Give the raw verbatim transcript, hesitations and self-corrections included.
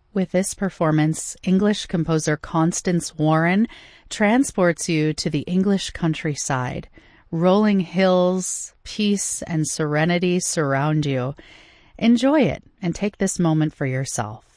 With this performance, English composer Constance Warren transports you to the English countryside. Rolling hills, peace, and serenity surround you. Enjoy it and take this moment for yourself.